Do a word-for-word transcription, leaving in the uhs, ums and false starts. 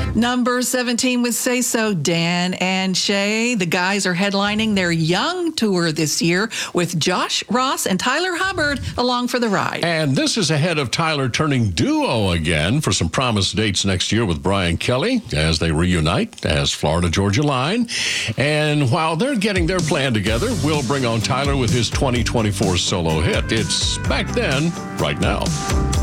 Number seventeen with Say So, Dan and Shay. The guys are headlining their Young Tour this year with Josh Ross and Tyler Hubbard along for the ride. And this is ahead of Tyler turning duo again for some promised dates next year with Brian Kelly as they reunite as Florida Georgia Line. And while they're getting their plan together, we'll bring on Tyler with his twenty twenty-four solo hit. It's Back Then, Right Now.